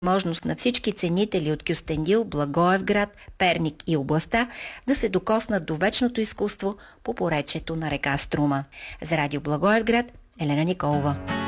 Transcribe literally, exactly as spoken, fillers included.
възможност на всички ценители от Кюстендил, Благоевград, Перник и областта да се докоснат до вечното изкуство по поречието на река Струма. За радио Благоевград, Елена Николова.